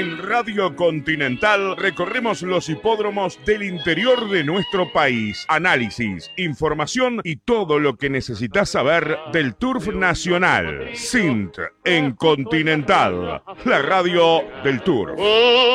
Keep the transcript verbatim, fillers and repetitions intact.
En Radio Continental recorremos los hipódromos del interior de nuestro país. Análisis, información y todo lo que necesitas saber del Turf Nacional. S I N T en Continental, la radio del Turf.